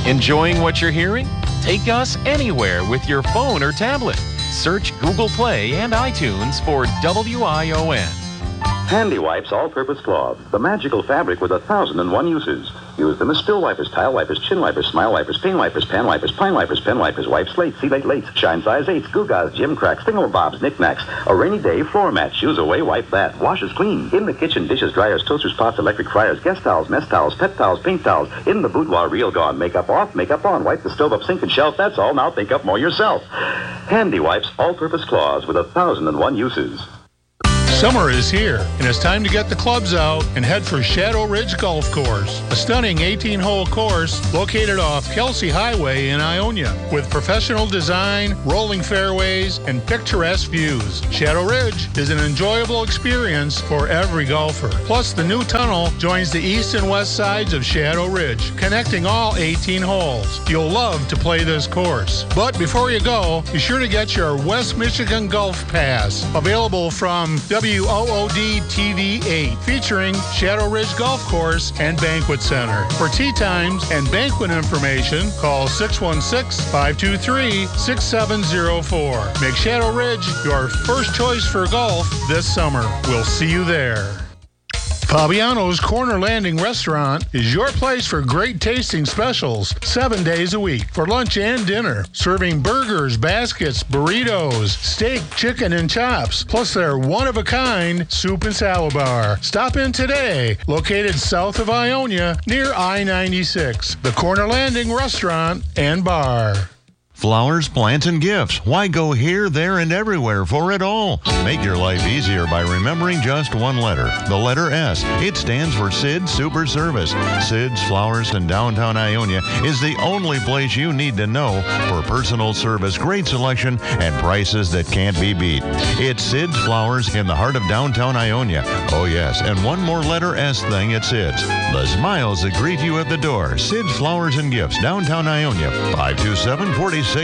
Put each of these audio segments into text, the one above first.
Enjoying what you're hearing? Take us anywhere with your phone or tablet. Search Google Play and iTunes for WION. Handy Wipes All-Purpose Cloth, the magical fabric with 1,001 uses. Use them as spill wipers, tile wipers, chin wipers, smile wipers, pain wipers, pan wipers, pine wipers, pen wipers, wipe slates, see-late lates, shine size 8s, goo-gaws, gym cracks, thingamabobs, knickknacks, a rainy day, floor mat, shoes away, wipe that, washes clean. In the kitchen, dishes, dryers, toasters, pots, electric fryers, guest towels, mess towels, pet towels, paint towels. In the boudoir, reel gone, makeup off, makeup on, wipe the stove up, sink and shelf, that's all. Now think up more yourself. Handy Wipes All-Purpose Cloths with 1,001 uses. Summer is here, and it's time to get the clubs out and head for Shadow Ridge Golf Course, a stunning 18-hole course located off Kelsey Highway in Ionia, with professional design, rolling fairways, and picturesque views. Shadow Ridge is an enjoyable experience for every golfer. Plus, the new tunnel joins the east and west sides of Shadow Ridge, connecting all 18 holes. You'll love to play this course. But before you go, be sure to get your West Michigan Golf Pass, available from WOOD TV 8, featuring Shadow Ridge Golf Course and Banquet Center. For tee times and banquet information, call 616-523-6704. Make Shadow Ridge your first choice for golf this summer. We'll see you there. Fabiano's Corner Landing Restaurant is your place for great tasting specials 7 days a week for lunch and dinner, serving burgers, baskets, burritos, steak, chicken, and chops, plus their one-of-a-kind soup and salad bar. Stop in today, located south of Ionia near I-96, the Corner Landing Restaurant and Bar. Flowers, plants, and gifts. Why go here, there, and everywhere for it all? Make your life easier by remembering just one letter, the letter S. It stands for Sid Super Service. Sid's Flowers in downtown Ionia is the only place you need to know for personal service, great selection, and prices that can't be beat. It's Sid's Flowers in the heart of downtown Ionia. Oh yes, and one more letter S thing at Sid's. The smiles that greet you at the door. Sid's Flowers and Gifts, downtown Ionia, 527-4660.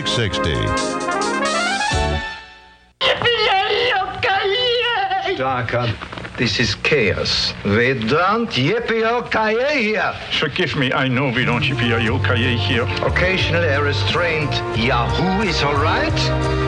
Darker, this is chaos. We don't yippee-o-ki-yay here. Forgive me, I know we don't yippee-o-ki-yay here. Occasionally a restrained Yahoo is all right.